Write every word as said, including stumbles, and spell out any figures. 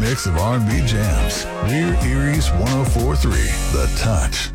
mix of R and B jams. We're Erie's one oh four point three, The Touch.